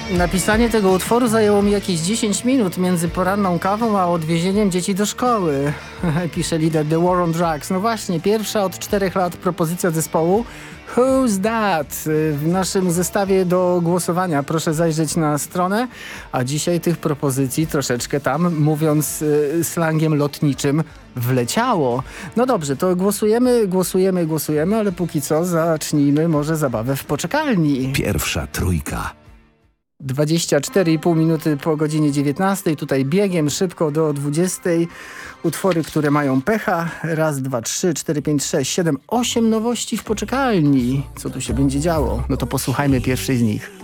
Napisanie tego utworu zajęło mi jakieś 10 minut między poranną kawą a odwiezieniem dzieci do szkoły. Pisze lider The War on Drugs. No właśnie, pierwsza od 4 lat propozycja zespołu Who's That? W naszym zestawie do głosowania proszę zajrzeć na stronę, a dzisiaj tych propozycji troszeczkę tam, mówiąc slangiem lotniczym, wleciało. No dobrze, to głosujemy, ale póki co zacznijmy może zabawę w poczekalni. Pierwsza trójka. 24,5 minuty po godzinie 19. Tutaj biegiem szybko do 20. Utwory, które mają pecha. Raz, dwa, trzy, 4, 5, 6, 7, 8 nowości w poczekalni. Co tu się będzie działo? No to posłuchajmy pierwszej z nich.